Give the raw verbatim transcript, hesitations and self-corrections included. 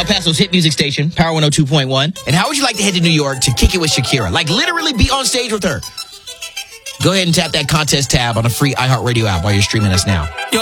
El Paso's hit music station, Power one oh two point one? And how would you like to head to New York to kick it with Shakira? Like literally be on stage with her. Go ahead and tap that contest tab on the free iHeartRadio app while you're streaming us now.